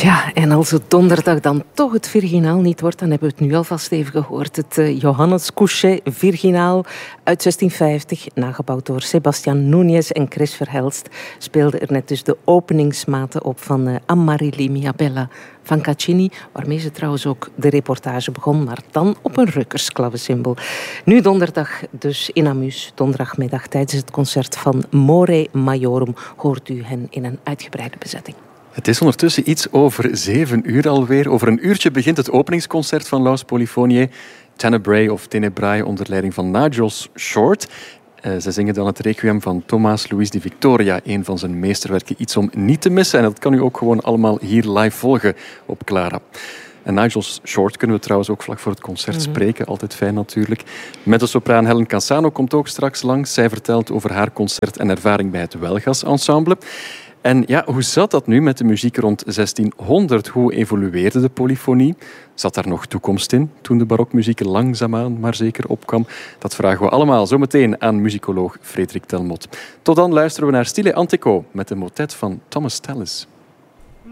Ja, en als het donderdag dan toch het virginaal niet wordt, dan hebben we het nu alvast even gehoord. Het Johannes Couchet Virginaal uit 1650, nagebouwd door Sebastian Núñez en Chris Verhelst, speelde er net dus de openingsmaten op van Amarili Mia Bella van Caccini, waarmee ze trouwens ook de reportage begon, maar dan op een rukkersklavecimbal. Nu donderdag dus in Amus, donderdagmiddag tijdens het concert van More Majorum, hoort u hen in een uitgebreide bezetting. Het is ondertussen iets over 7 uur alweer. Over een uurtje begint het openingsconcert van Laus Polyphoniae. Tenebrae of Tenebrae onder leiding van Nigel Short. Ze zingen dan het requiem van Tomás Luis de Victoria, een van zijn meesterwerken. Iets om niet te missen. En dat kan u ook gewoon allemaal hier live volgen op Clara. En Nigel Short kunnen we trouwens ook vlak voor het concert spreken. Altijd fijn natuurlijk. Met de sopraan Helen Cassano komt ook straks langs. Zij vertelt over haar concert en ervaring bij het Welgas Ensemble. En ja, hoe zat dat nu met de muziek rond 1600? Hoe evolueerde de polyfonie? Zat daar nog toekomst in toen de barokmuziek langzaamaan maar zeker opkwam? Dat vragen we allemaal zometeen aan muzikoloog Frederik Telmot. Tot dan luisteren we naar Stile Antico met de motet van Thomas Tallis.